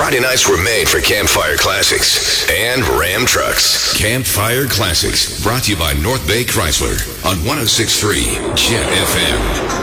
Friday nights were made for Campfire Classics and Ram Trucks. Campfire Classics, brought to you by North Bay Chrysler on 106.3 Jet FM.